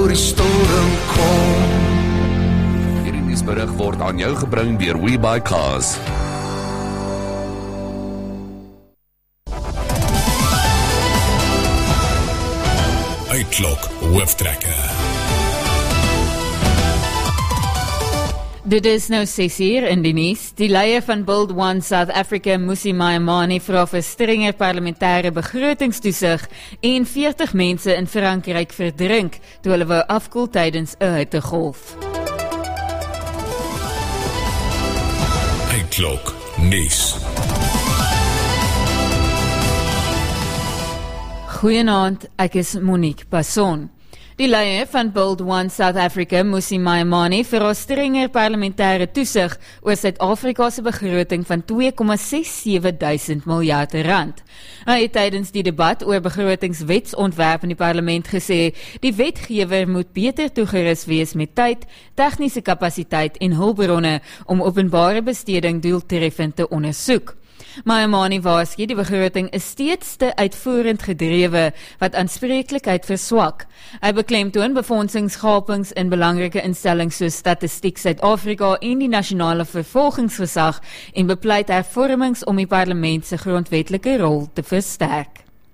die storm kom. Hierdie nuusberig word aan jou gebring deur WeBuyCars. Uitklok hooftrekke. Dit is nou 6uur in die nuus. Die leier van Build One South Africa, Mmusi Maimane, vra vir strenger parlementêre begrotingstoesig en 40 mense in Frankryk verdrink toe hulle wou afkoel tydens 'n hittegolf. Uitklok nuus. Goeienaand, ek is Monique Passon. Die leier van Build One South Africa, Mmusi Maimane, vra strenger parlementêre toesig oor Suid-Afrika se begroting van 2,67 duisend miljard rand. Hy het tydens die debat oor begrotingswetsontwerp in die parlement gesê, die wetgewer moet beter toegerus wees met tyd, tegniese kapasiteit en hulpbronne om openbare besteding doeltreffend te ondersoek. Maimane waarsku die begroting is steeds te uitvoerend gedrewe wat aanspreeklikheid verswak. Hy beklemtoon befondsingsgapings in belangrike instellings soos Statistiek Suid-Afrika en die Nasionale Vervolgingsgesag en bepleit hervormings om die parlement se grondwetlike rol te versterk.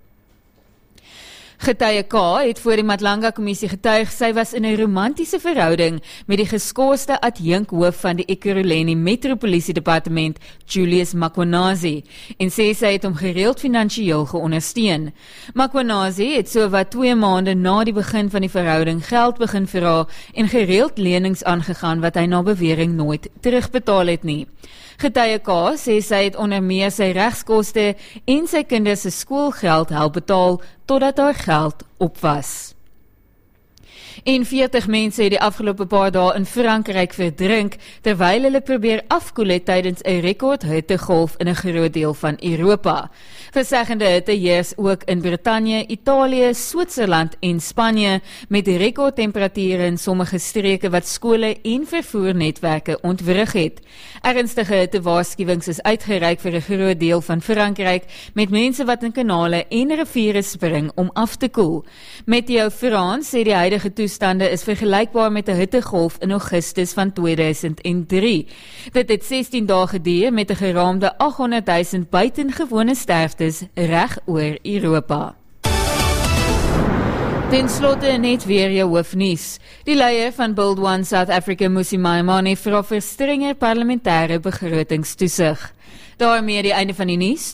Getuie K het voor die Matlanga-kommissie getuig sy was in 'n romantiese verhouding met die geskoorste adjunkhoof van die Ekurhuleni Metropolisie Departement, Julius Makwanase, en sê sy het hom gereeld finansiëel geondersteun. Makwanase het sowat 2 maande na die begin van die verhouding geld begin vra en gereeld lenings aangegaan wat hy na bewering nooit terugbetaal het nie. Getuie K sê sy het onder meer sy regskoste en sy kinders se skoolgeld help betaal totdat haar geld op was. En 40 mense het die afgelope paar dae in Frankryk verdrink terwyl hulle probeer afkoel het tydens 'n rekord hittegolf in 'n groot deel van Europa. Versegende hitte heers ook in Brittanje, Italië, Switserland en Spanje met rekordtemperature in sommige streke wat skole en vervoernetwerke ontwrig het. Ernstige hittewaarskuwings is uitgereik vir 'n groot deel van Frankryk met mense wat in kanale en riviere spring om af te koel. Meteo France sê die huidige toestande is vergelykbaar met 'n hittegolf in Augustus van 2003. Dit het 16 dae geduur met 'n geraamde 800,000 buitengewone sterftes reg oor Europa. Ten slotte net weer jou hoofnuus. Die leier van Build One South Africa, Mmusi Maimane, vra vir strenger parlementêre begrotingstoesig. Daarmee die einde van die nuus.